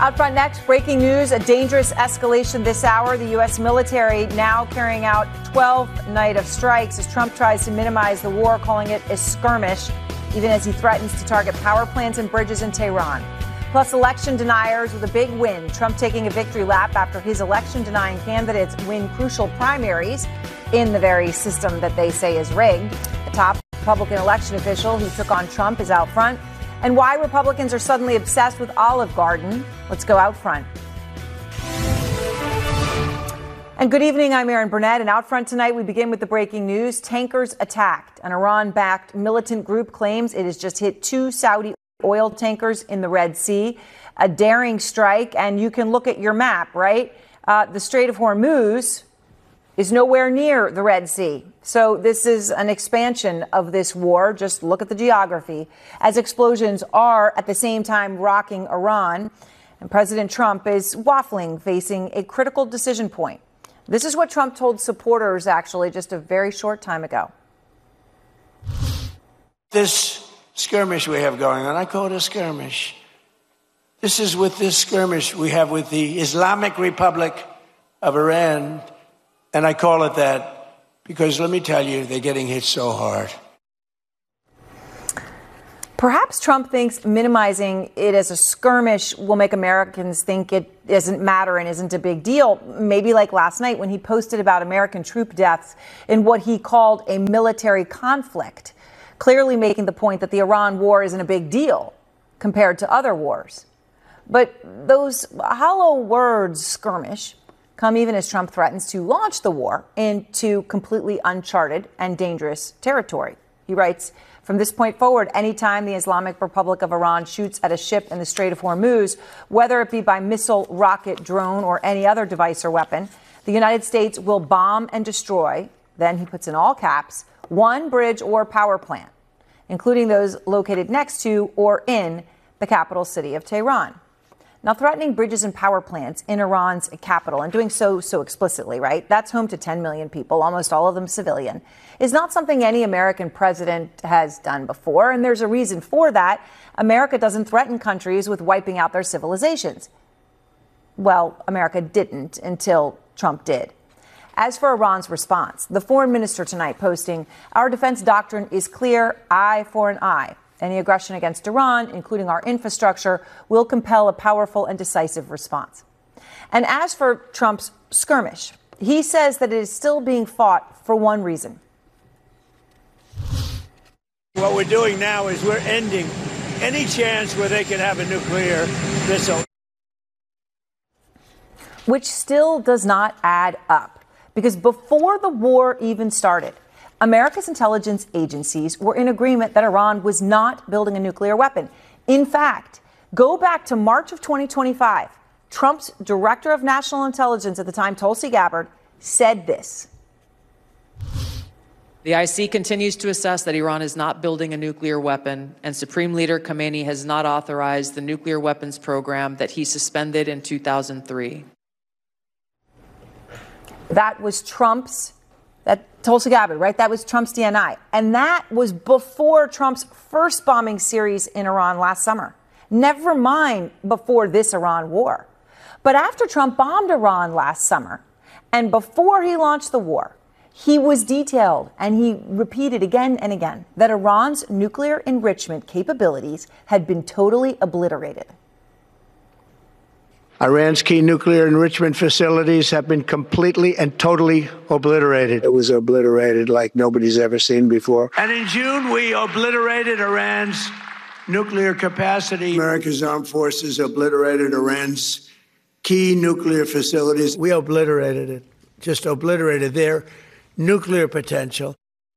Out front next, breaking news, a dangerous escalation this hour. The U.S. military now carrying out 12th night of strikes as Trump tries to minimize the war, calling it a skirmish, even as he threatens to target power plants and bridges in Tehran. Plus, election deniers with a big win. Trump taking a victory lap after his election-denying candidates win crucial primaries in the very system that they say is rigged. A top Republican election official who took on Trump is out front. And why Republicans are suddenly obsessed with Olive Garden. Let's go out front. And good evening, I'm Erin Burnett. And out front tonight, we begin with the breaking news. Tankers attacked. An Iran-backed militant group claims it has just hit 2 Saudi oil tankers in the Red Sea. A daring strike. And you can look at your map, right? The Strait of Hormuz is nowhere near the Red Sea. So this is an expansion of this war. Just look at the geography, as explosions are at the same time rocking Iran. And President Trump is waffling, facing a critical decision point. This is what Trump told supporters, actually, just a very short time ago. This skirmish we have going on, I call it a skirmish. This is with this skirmish we have with the Islamic Republic of Iran. And I call it that because, let me tell you, they're getting hit so hard. Perhaps Trump thinks minimizing it as a skirmish will make Americans think it doesn't matter and isn't a big deal. Maybe like last night when he posted about American troop deaths in what he called a military conflict, clearly making the point that the Iran war isn't a big deal compared to other wars. But those hollow words, skirmish, come even as Trump threatens to launch the war into completely uncharted and dangerous territory. He writes, from this point forward, anytime the Islamic Republic of Iran shoots at a ship in the Strait of Hormuz, whether it be by missile, rocket, drone, or any other device or weapon, the United States will bomb and destroy, then he puts in all caps, one bridge or power plant, including those located next to or in the capital city of Tehran. Now, threatening bridges and power plants in Iran's capital, and doing so explicitly, right? That's home to 10 million people, almost all of them civilian, is not something any American president has done before. And there's a reason for that. America doesn't threaten countries with wiping out their civilizations. Well, America didn't until Trump did. As for Iran's response, the foreign minister tonight posting, our defense doctrine is clear, eye for an eye. Any aggression against Iran, including our infrastructure, will compel a powerful and decisive response. And as for Trump's skirmish, he says that it is still being fought for one reason. What we're doing now is we're ending any chance where they could have a nuclear missile. Which still does not add up, because before the war even started, America's intelligence agencies were in agreement that Iran was not building a nuclear weapon. In fact, go back to March of 2025. Trump's director of national intelligence at the time, Tulsi Gabbard, said this. The IC continues to assess that Iran is not building a nuclear weapon, and Supreme Leader Khamenei has not authorized the nuclear weapons program that he suspended in 2003. That was Tulsi Gabbard, right? That was Trump's DNI. And that was before Trump's first bombing series in Iran last summer. Never mind before this Iran war. But after Trump bombed Iran last summer, and before he launched the war, he was detailed and he repeated again and again that Iran's nuclear enrichment capabilities had been totally obliterated. Iran's key nuclear enrichment facilities have been completely and totally obliterated. It was obliterated like nobody's ever seen before. And in June, we obliterated Iran's nuclear capacity. America's armed forces obliterated Iran's key nuclear facilities. We obliterated it, just obliterated their nuclear potential.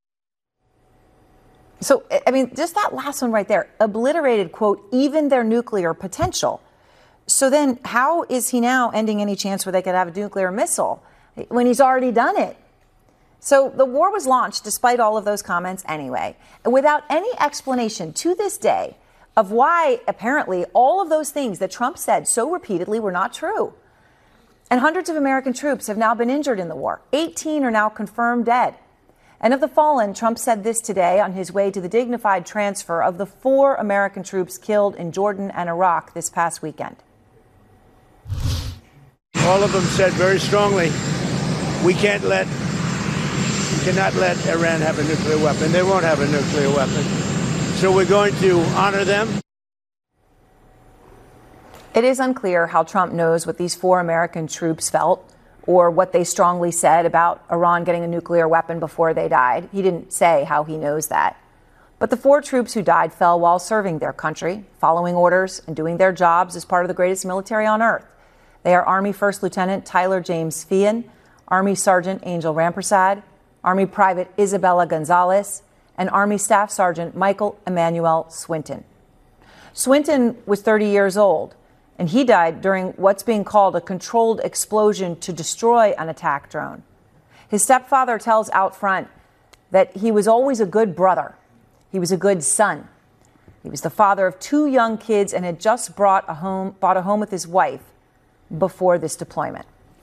So, I mean, just that last one right there, obliterated, quote, even their nuclear potential. So then how is he now ending any chance where they could have a nuclear missile when he's already done it? So the war was launched despite all of those comments anyway, without any explanation to this day of why apparently all of those things that Trump said so repeatedly were not true. And hundreds of American troops have now been injured in the war. 18 are now confirmed dead. And of the fallen, Trump said this today on his way to the dignified transfer of the 4 American troops killed in Jordan and Iraq this past weekend. all of them said very strongly, we cannot let Iran have a nuclear weapon. They won't have a nuclear weapon. So we're going to honor them. It is unclear how Trump knows what these 4 American troops felt or what they strongly said about Iran getting a nuclear weapon before they died. He didn't say how he knows that. But the 4 troops who died fell while serving their country, following orders and doing their jobs as part of the greatest military on earth. They are Army First Lieutenant Tyler James Feehan, Army Sergeant Angel Rampersad, Army Private Isabella Gonzalez, and Army Staff Sergeant Michael Emmanuel Swinton. Swinton was 30 years old, and he died during what's being called a controlled explosion to destroy an attack drone. His stepfather tells Outfront that he was always a good brother. He was a good son. He was the father of 2 young kids and had just bought a home with his wife before this deployment.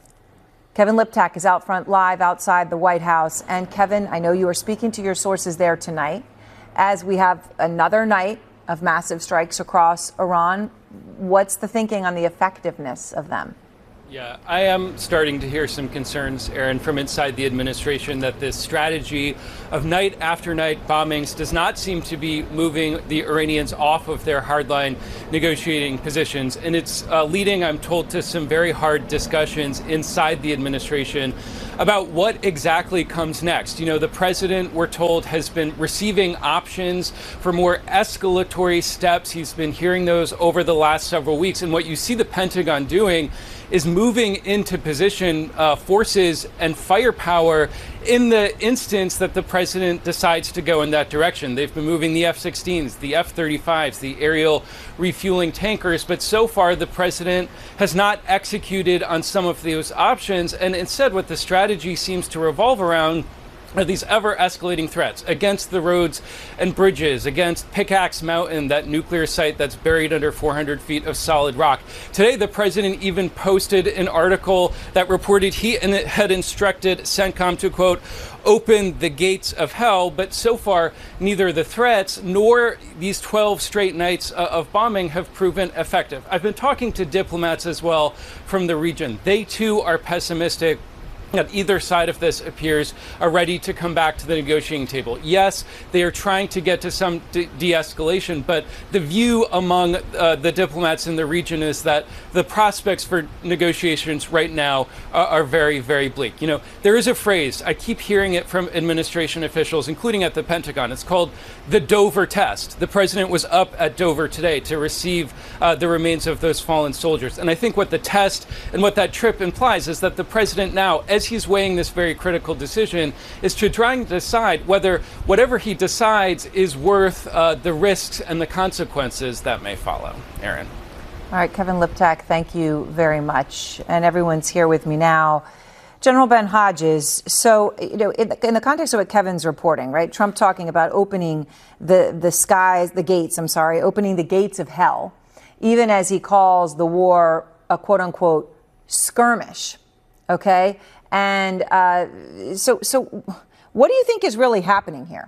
Kevin Liptak is out front live outside the White House. And Kevin, I know you are speaking to your sources there tonight as we have another night of massive strikes across Iran. What's the thinking on the effectiveness of them? Yeah, I am starting to hear some concerns, Aaron, from inside the administration that this strategy of night after night bombings does not seem to be moving the Iranians off of their hardline negotiating positions. And it's leading, I'm told, to some very hard discussions inside the administration about what exactly comes next. You know, the president, we're told, has been receiving options for more escalatory steps. He's been hearing those over the last several weeks. And what you see the Pentagon doing is moving into position forces and firepower in the instance that the president decides to go in that direction. They've been moving the F-16s, the F-35s, the aerial refueling tankers, but so far the president has not executed on some of those options, and instead what the strategy seems to revolve around are these ever-escalating threats against the roads and bridges, against Pickaxe Mountain, that nuclear site that's buried under 400 feet of solid rock. Today, the president even posted an article that reported he had instructed CENTCOM to, quote, open the gates of hell. But so far, neither the threats nor these 12 straight nights of bombing have proven effective. I've been talking to diplomats as well from the region. They, too, are pessimistic that either side of this appears ready to come back to the negotiating table. Yes, they are trying to get to some de-escalation, but the view among the diplomats in the region is that the prospects for negotiations right now are very, very bleak. You know, there is a phrase, I keep hearing it from administration officials, including at the Pentagon. It's called the Dover test. The president was up at Dover today to receive the remains of those fallen soldiers. And I think what the test and what that trip implies is that the president now, as he's weighing this very critical decision, is to try and decide whether whatever he decides is worth the risks and the consequences that may follow. Aaron. All right, Kevin Liptak, thank you very much. And everyone's here with me now. General Ben Hodges, so, you know, in the context of what Kevin's reporting, right, Trump talking about opening opening the gates of hell, even as he calls the war a quote unquote skirmish. OK, and so what do you think is really happening here?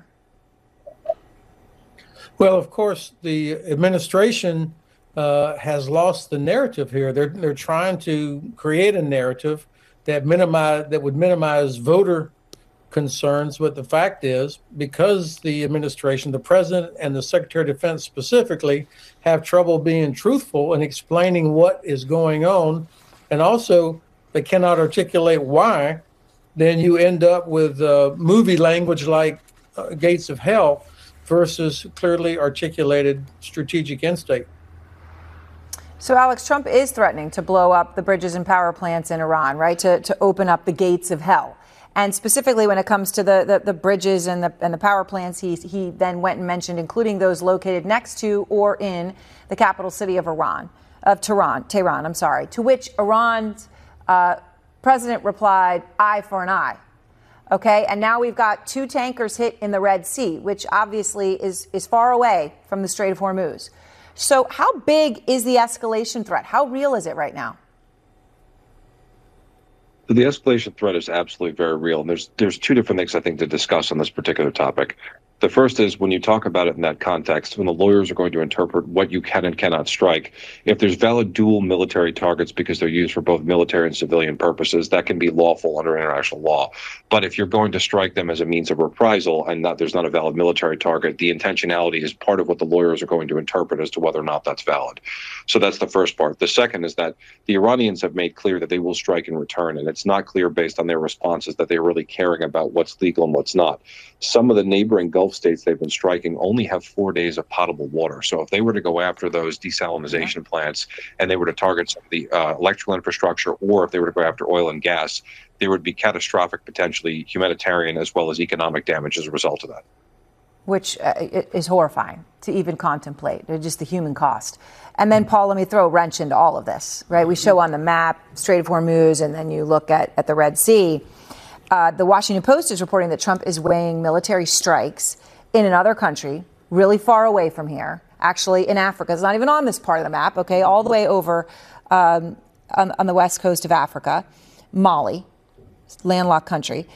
Well, of course, the administration has lost the narrative here. They're trying to create a narrative that would minimize voter concerns. But the fact is, because the administration, the president and the Secretary of Defense specifically, have trouble being truthful and explaining what is going on, and also they cannot articulate why, then you end up with movie language like gates of hell versus clearly articulated strategic instinct. So, Alex, Trump is threatening to blow up the bridges and power plants in Iran, right, to open up the gates of hell. And specifically when it comes to the bridges and the power plants, he then went and mentioned, including those located next to or in the capital city of Tehran, to which Iran's president replied, eye for an eye. OK, and now we've got 2 tankers hit in the Red Sea, which obviously is far away from the Strait of Hormuz. So how big is the escalation threat? How real is it right now? The escalation threat is absolutely very real. And there's 2 different things I think to discuss on this particular topic. The first is when you talk about it in that context, when the lawyers are going to interpret what you can and cannot strike, if there's valid dual military targets because they're used for both military and civilian purposes, that can be lawful under international law. But if you're going to strike them as a means of reprisal and there's not a valid military target, the intentionality is part of what the lawyers are going to interpret as to whether or not that's valid. So that's the first part. The second is that the Iranians have made clear that they will strike in return, and it's not clear based on their responses that they're really caring about what's legal and what's not. Some of the neighboring Gulf states they've been striking only have 4 days of potable water. So if they were to go after those desalination plants and they were to target some of the electrical infrastructure, or if they were to go after oil and gas, there would be catastrophic, potentially humanitarian as well as economic damage as a result of that. Which is horrifying to even contemplate, just the human cost. And then, Paul, let me throw a wrench into all of this, right? We show on the map Strait of Hormuz, and then you look at the Red Sea. The Washington Post is reporting that Trump is weighing military strikes in another country, really far away from here, actually in Africa. It's not even on this part of the map, okay, all the way over on the west coast of Africa, Mali, landlocked country.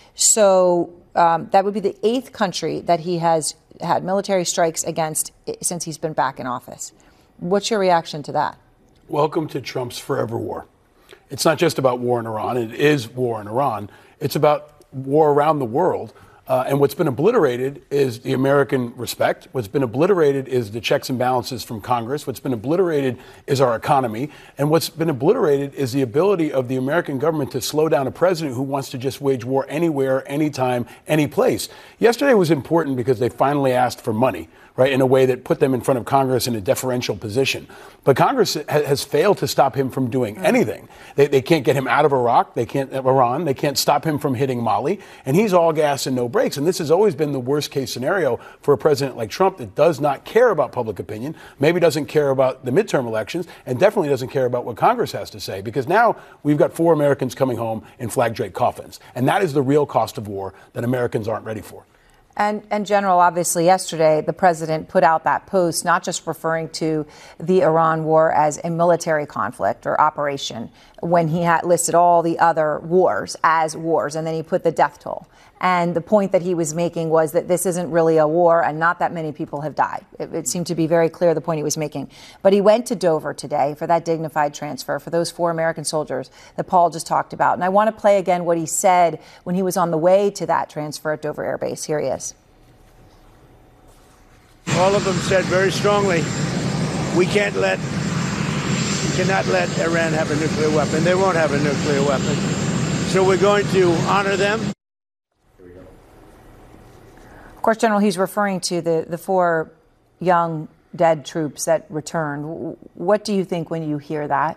So that would be the 8th country that he has had military strikes against since he's been back in office. What's your reaction to that? Welcome to Trump's forever war. It's not just about war in Iran. It is war in Iran. It's about war around the world. And what's been obliterated is the American respect. What's been obliterated is the checks and balances from Congress. What's been obliterated is our economy. And what's been obliterated is the ability of the American government to slow down a president who wants to just wage war anywhere, anytime, any place. Yesterday was important because they finally asked for money, right, in a way that put them in front of Congress in a deferential position. But Congress has failed to stop him from doing anything. They can't get him out of Iraq. They can't Iran. They can't stop him from hitting Mali. And he's all gas and no brakes. And this has always been the worst case scenario for a president like Trump that does not care about public opinion, maybe doesn't care about the midterm elections, and definitely doesn't care about what Congress has to say. Because now we've got 4 Americans coming home in flag draped coffins. And that is the real cost of war that Americans aren't ready for. And General, obviously yesterday, the president put out that post, not just referring to the Iran war as a military conflict or operation, when he had listed all the other wars as wars, and then he put the death toll. And the point that he was making was that this isn't really a war and not that many people have died. It seemed to be very clear the point he was making. But he went to Dover today for that dignified transfer for those 4 American soldiers that Paul just talked about. And I want to play again what he said when he was on the way to that transfer at Dover Air Base. Here he is. All of them said very strongly, we cannot let Iran have a nuclear weapon. They won't have a nuclear weapon. So we're going to honor them. Of course, General, he's referring to the 4 young dead troops that returned. What do you think when you hear that?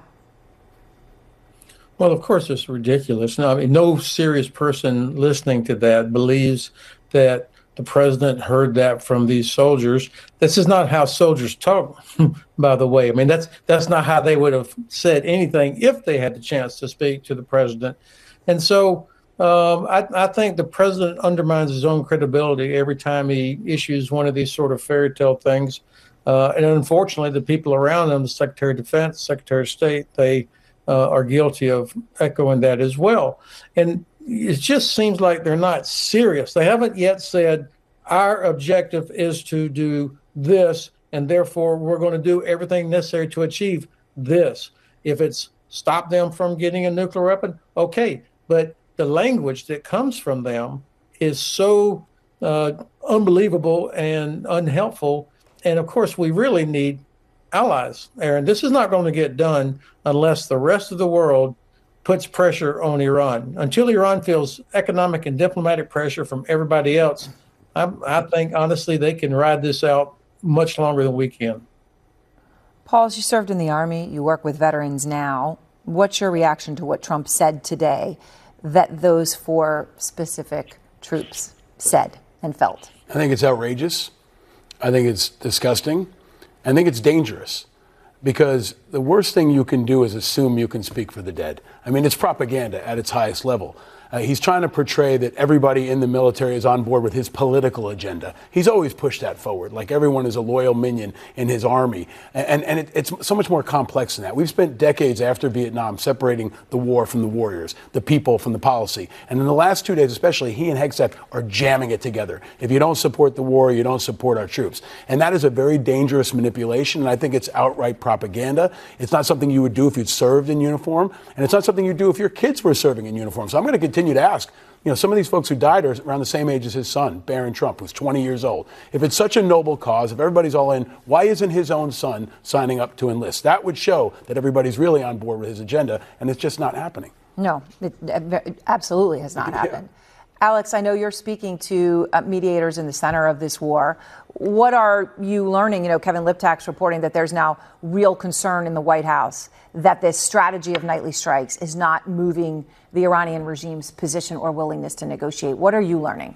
Well, of course, it's ridiculous. No, I mean, no serious person listening to that believes that the president heard that from these soldiers. This is not how soldiers talk, by the way. I mean, that's not how they would have said anything if they had the chance to speak to the president. And so I think the president undermines his own credibility every time he issues one of these sort of fairy tale things. And unfortunately, the people around him, the Secretary of Defense, Secretary of State, they are guilty of echoing that as well. And it just seems like they're not serious. They haven't yet said, our objective is to do this, and therefore we're going to do everything necessary to achieve this. If it's stop them from getting a nuclear weapon, okay. But the language that comes from them is so unbelievable and unhelpful. And of course, we really need allies, Aaron. This is not going to get done unless the rest of the world puts pressure on Iran. Until Iran feels economic and diplomatic pressure from everybody else, I think, honestly, they can ride this out much longer than we can. Paul, you served in the Army. You work with veterans now. What's your reaction to what Trump said today that those 4 specific troops said and felt? I think it's outrageous. I think it's disgusting. I think it's dangerous. Because the worst thing you can do is assume you can speak for the dead. I mean, it's propaganda at its highest level. He's trying to portray that everybody in the military is on board with his political agenda. He's always pushed that forward, like everyone is a loyal minion in his army. And it's so much more complex than that. We've spent decades after Vietnam separating the war from the warriors, the people from the policy. And in the last 2 days especially, he and Hegseth are jamming it together. If you don't support the war, you don't support our troops. And that is a very dangerous manipulation, and I think it's outright propaganda. It's not something you would do if you'd served in uniform, and it's not something you'd do if your kids were serving in uniform. So I'm going to continue to ask, some of these folks who died are around the same age as his son, Barron Trump, who's 20 years old. If it's such a noble cause, if everybody's all in, why isn't his own son signing up to enlist? That would show that everybody's really on board with his agenda, and it's just not happening. No, it absolutely has not happened. Yeah. Alex, I know you're speaking to mediators in the center of this war. What are you learning? Kevin Liptak's reporting that there's now real concern in the White House that this strategy of nightly strikes is not moving the Iranian regime's position or willingness to negotiate. What are you learning?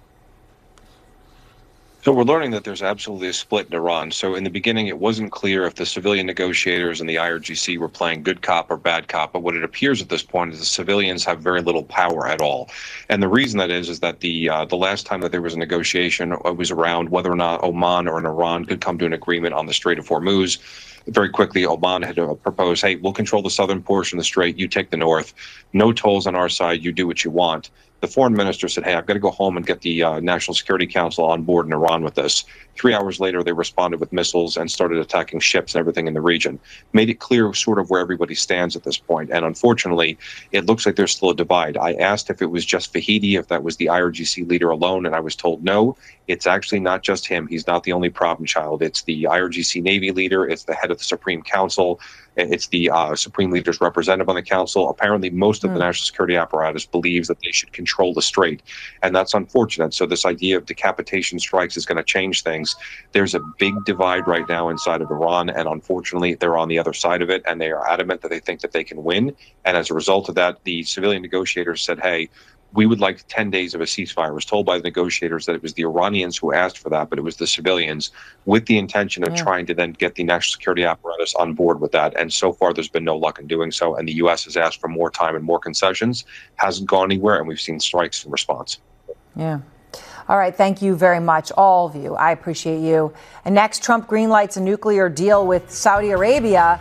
So we're learning that there's absolutely a split in Iran. So in the beginning, it wasn't clear if the civilian negotiators and the IRGC were playing good cop or bad cop. But what it appears at this point is the civilians have very little power at all. And the reason that is that the last time that there was a negotiation, it was around whether or not Oman or Iran could come to an agreement on the Strait of Hormuz. Very quickly, Oman had proposed, hey, we'll control the southern portion of the strait, you take the north. No tolls on our side, you do what you want. The foreign minister said, hey, I've got to go home and get the National Security Council on board in Iran with this. 3 hours later, they responded with missiles and started attacking ships and everything in the region. Made it clear sort of where everybody stands at this point. And unfortunately, it looks like there's still a divide. I asked if it was just Fahidi, if that was the IRGC leader alone, and I was told no. It's actually not just him. He's not the only problem child. It's the IRGC Navy leader. It's the head of the Supreme Council. It's the Supreme Leader's representative on the council. Apparently, most of the national security apparatus believes that they should control the strait. And that's unfortunate. So this idea of decapitation strikes is going to change things. There's a big divide right now inside of Iran. And unfortunately, they're on the other side of it. And they are adamant that they think that they can win. And as a result of that, the civilian negotiators said, hey, we would like 10 days of a ceasefire. I was told by the negotiators that it was the Iranians who asked for that, but it was the civilians with the intention of trying to then get the national security apparatus on board with that. And so far, there's been no luck in doing so. And the U.S. has asked for more time and more concessions, hasn't gone anywhere, and we've seen strikes in response. Yeah. All right. Thank you very much, all of you. I appreciate you. And next, Trump greenlights a nuclear deal with Saudi Arabia.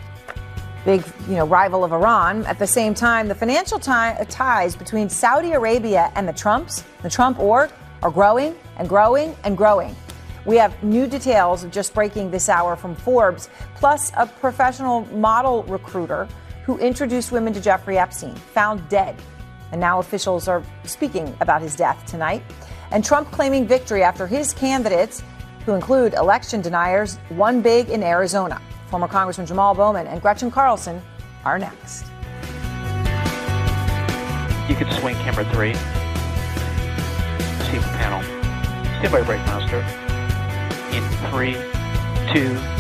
Big, rival of Iran. At the same time, the financial ties between Saudi Arabia and the Trump org, are growing and growing and growing. We have new details just breaking this hour from Forbes, plus a professional model recruiter who introduced women to Jeffrey Epstein, found dead. And now officials are speaking about his death tonight. And Trump claiming victory after his candidates, who include election deniers, won big in Arizona. Former Congressman Jamal Bowman and Gretchen Carlson are next. You could swing camera 3. See the panel. Stand by, break master. In 3, 2,